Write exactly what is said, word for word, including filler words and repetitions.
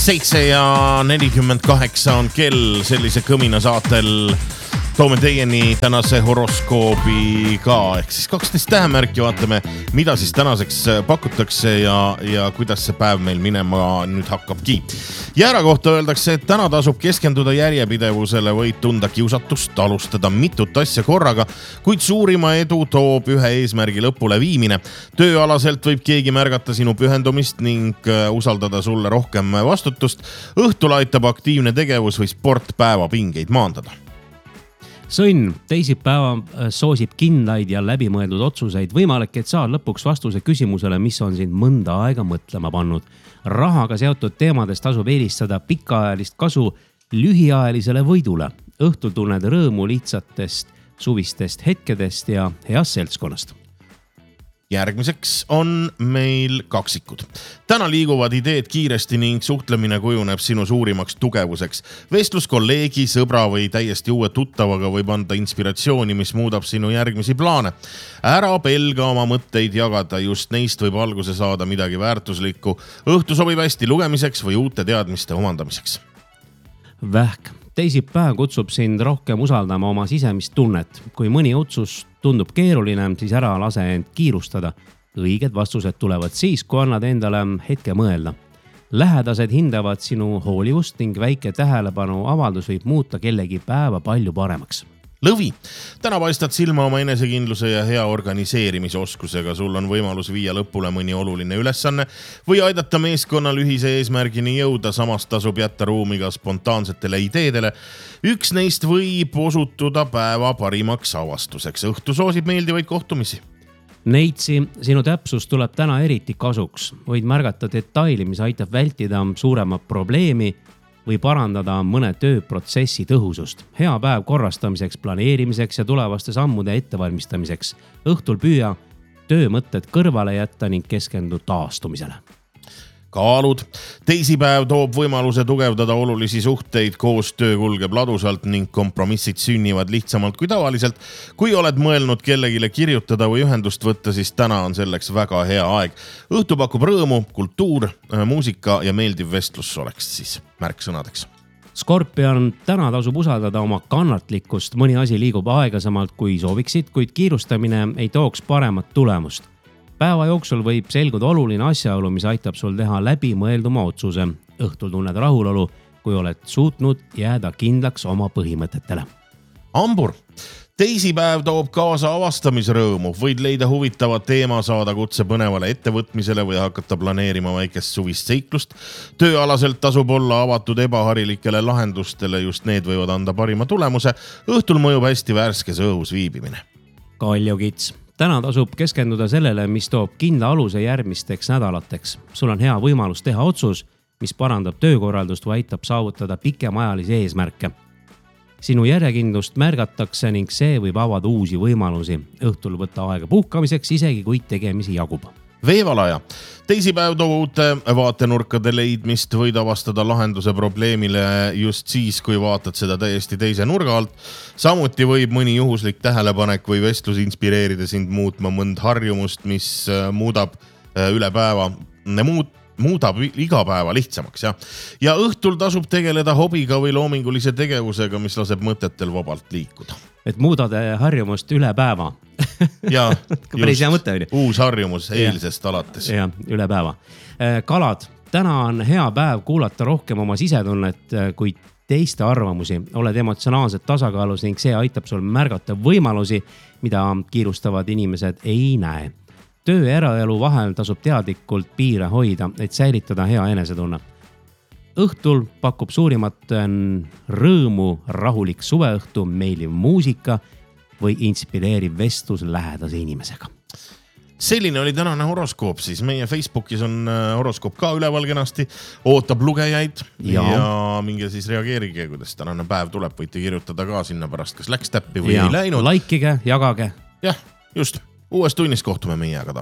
seitse ja nelikümmend kaheksa on kell sellise kõmina saatel. Toome teieni tänase horoskoobi ka, ehk siis kaksteist tähemärki, vaatame, mida siis tänaseks pakutakse ja, ja kuidas see päev meil minema nüüd hakkabki. Jäära kohta öeldakse, et täna tasub keskenduda järjepidevusele, võid tunda kiusatust, alustada mitut asja korraga, kuid suurima edu toob ühe eesmärgi lõpule viimine. Tööalaselt võib keegi märgata sinu pühendumist ning usaldada sulle rohkem vastutust. Õhtul aitab aktiivne tegevus või sport päeva pingeid maandada. Sõnn, teisipäeva soosib kindlaid ja läbimõeldud otsuseid. Võimalik, et saad lõpuks vastuse küsimusele, mis on sind mõnda aega mõtlema pannud. Rahaga seotud teemades tasub eelistada pikaajalist kasu lühiajalisele võidule. Õhtul tunned rõõmu lihtsatest suvistest hetkedest ja heast seltskonnast. Järgmiseks on meil kaksikud. Täna liiguvad ideed kiiresti ning suhtlemine kujuneb sinu suurimaks tugevuseks. Vestlus kolleegi, sõbra või täiesti uue tuttavaga võib anda inspiratsiooni, mis muudab sinu järgmisi plaane. Ära pelga oma mõtteid jagada, just neist võib alguse saada midagi väärtuslikku. Õhtu sobib hästi lugemiseks või uute teadmiste omandamiseks. Vähk. Teisipäev kutsub sind rohkem usaldama oma sisemist tunnet. Kui mõni otsus tundub keeruline, siis ära lase end kiirustada. Õiged vastused tulevad siis, kui annad endale hetke mõelda. Lähedased hindavad sinu hoolivust ning väike tähelepanu avaldus võib muuta kellegi päeva palju paremaks. Lõvi. Täna paistad silma oma enesekindluse ja hea organiseerimise oskusega. Sul on võimalus viia lõpule mõni oluline ülesanne või aidata meeskonnal ühise eesmärgini jõuda. Samas tasub jätta ruumi ka spontaansetele ideedele. Üks neist võib osutuda päeva parimaks avastuseks. Õhtu soosib meeldivaid kohtumisi. Neitsi, sinu täpsus tuleb täna eriti kasuks. Võid märgata detaili, mis aitab vältida suuremat probleemi või parandada mõne tööprotsessi tõhusust. Hea päev korrastamiseks, planeerimiseks ja tulevaste sammude ettevalmistamiseks. Õhtul püüa töömõtted kõrvale jätta ning keskendu taastumisele. Kaalud. Teisipäev toob võimaluse tugevdada olulisi suhteid, koostöö kulgeb ladusalt ning kompromissid sünnivad lihtsamalt kui tavaliselt. Kui oled mõelnud kellegile kirjutada või ühendust võtta, siis täna on selleks väga hea aeg. Õhtu pakub rõõmu, kultuur, muusika ja meeldiv vestlus oleks siis märksõnadeks. Skorpion, täna tasub usaldada oma kannatlikkust. Mõni asi liigub aeglasemalt kui sooviksid, kuid kiirustamine ei tooks paremat tulemust. Päeva jooksul võib selguda oluline asjaolu, mis aitab sul teha läbi mõelduma otsuse. Õhtul tunned rahulolu, kui oled suutnud jääda kindlaks oma põhimõtetele. Ambur. Teisipäev toob kaasa avastamisrõõmu. Võid leida huvitava teema, saada kutse põnevale ettevõtmisele või hakata planeerima väikest suvist seiklust. Tööalaselt tasub olla avatud ebaharilikele lahendustele, just need võivad anda parima tulemuse. Õhtul mõjub hästi värskes õhus viibimine. Kaljukits. Täna tasub keskenduda sellele, mis toob kindla aluse järgmisteks nädalateks. Sul on hea võimalus teha otsus, mis parandab töökorraldust või aitab saavutada pikemaajalisi eesmärke. Sinu järjekindlust märgatakse ning see võib avada uusi võimalusi. Õhtul võtta aega puhkamiseks, isegi kui tegemisi jagub. Veevalaja. Teisipäev toob uute vaatenurkade leidmist, võid avastada lahenduse probleemile just siis, kui vaatad seda täiesti teise nurga alt. Samuti võib mõni juhuslik tähelepanek või vestlus inspireerida sind muutma mõnd harjumust, mis muudab üle päeva, muud, muudab iga päeva lihtsamaks. Ja. ja õhtul tasub tegeleda hobiga või loomingulise tegevusega, mis laseb mõtetel vabalt liikuda. Et muudade harjumust üle päeva. Ja, päris hea mõte oli. Uus harjumus eilsest ja, alates. Ja, üle päeva. Kalad, täna on hea päev kuulata rohkem oma sisetunnet kui teiste arvamusi. Oled emotsionaalselt tasakaalus ning see aitab sul märgata võimalusi, mida kiirustavad inimesed ei näe. Töö ja eraelu vahel tasub teadlikult piire hoida, et säilitada hea enesetunne. Õhtul pakub suurimat rõõmu rahulik suveõhtu, meeldiv muusika või inspireeriv vestlus lähedase inimesega. Selline oli tänane horoskoop, siis meie Facebookis on horoskoop ka üleval kenasti, ootab lugejaid ja, ja minge siis reageerige, kuidas tänane päev tuleb, võite kirjutada ka sinna pärast, kas läks täppi või ja, ei läinud. Laikige, jagage. Jah, just. Uues tunnis kohtume meiega taas.